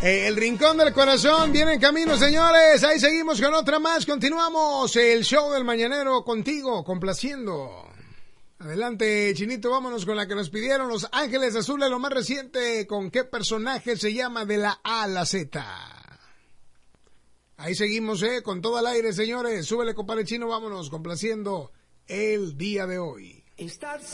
El Rincón del Corazón viene en camino, señores. Ahí seguimos con otra más. Continuamos el show del mañanero contigo, complaciendo. Adelante, Chinito, vámonos con la que nos pidieron Los Ángeles Azules, lo más reciente. ¿Con qué personaje se llama de la A a la Z? Ahí seguimos, con todo al aire, señores. Súbele, compadre Chino, vámonos complaciendo el día de hoy. Estás